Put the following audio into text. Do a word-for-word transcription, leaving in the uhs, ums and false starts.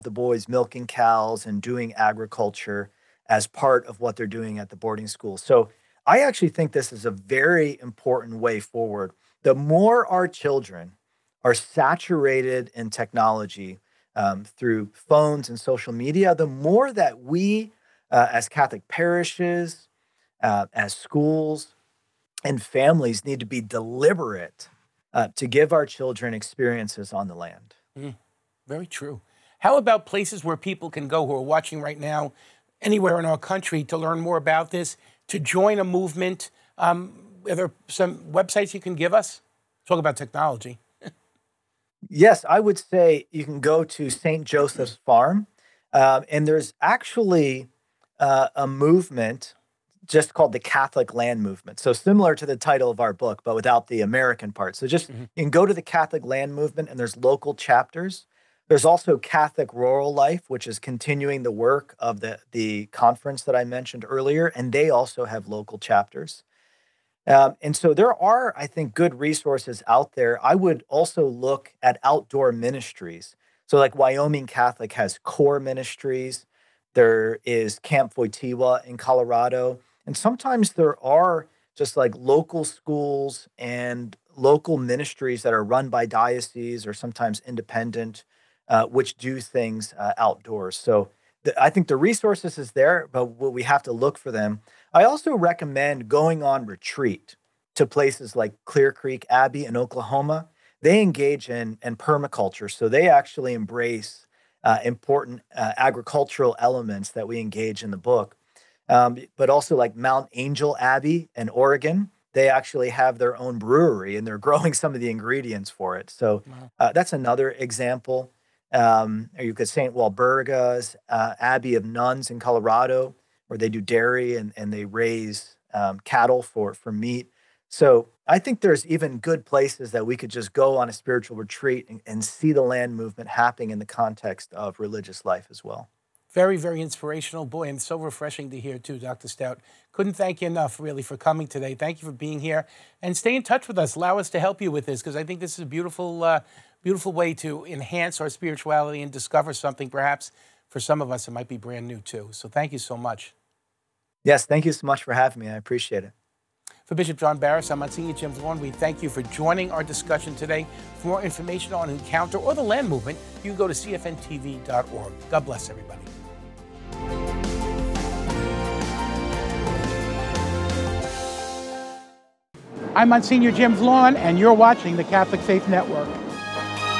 the boys milking cows and doing agriculture as part of what they're doing at the boarding school. So I actually think this is a very important way forward. The more our children are saturated in technology um, through phones and social media, the more that we, uh, as Catholic parishes, uh, as schools, and families need to be deliberate uh, to give our children experiences on the land. Mm, very true. How about places where people can go who are watching right now, anywhere in our country, to learn more about this, to join a movement? Um, are there some websites you can give us? Talk about technology. Yes, I would say you can go to Saint Joseph's Farm, um, and there's actually uh, a movement just called the Catholic Land Movement. So similar to the title of our book, but without the American part. So just Hmm. you can go to the Catholic Land Movement, and there's local chapters. There's also Catholic Rural Life, which is continuing the work of the the conference that I mentioned earlier, and they also have local chapters. Um, and so there are, I think, good resources out there. I would also look at outdoor ministries. So, like Wyoming Catholic has core ministries. There is Camp Wojtyla in Colorado. And sometimes there are just like local schools and local ministries that are run by dioceses or sometimes independent, uh, which do things uh, outdoors. So, the, I think the resources is there, but what we have to look for them. I also recommend going on retreat to places like Clear Creek Abbey in Oklahoma. They engage in, in permaculture, so they actually embrace uh, important uh, agricultural elements that we engage in the book. Um, but also like Mount Angel Abbey in Oregon, they actually have their own brewery and they're growing some of the ingredients for it. So Wow. uh, that's another example. Um, or you could Saint Walburga's uh, Abbey of Nuns in Colorado, where they do dairy and, and they raise um, cattle for for meat. So I think there's even good places that we could just go on a spiritual retreat and, and see the land movement happening in the context of religious life as well. Very, very inspirational. Boy, and so refreshing to hear, too, Doctor Stout. Couldn't thank you enough, really, for coming today. Thank you for being here. And stay in touch with us. Allow us to help you with this, because I think this is a beautiful, uh, beautiful way to enhance our spirituality and discover something, perhaps, for some of us, it might be brand new, too. So thank you so much. Yes, thank you so much for having me. I appreciate it. For Bishop John Barris, I'm Monsignor Jim Vaughn. We thank you for joining our discussion today. For more information on Encounter or the land movement, you can go to C F N T V dot org. God bless everybody. I'm Monsignor Jim Vaughn, and you're watching the Catholic Faith Network.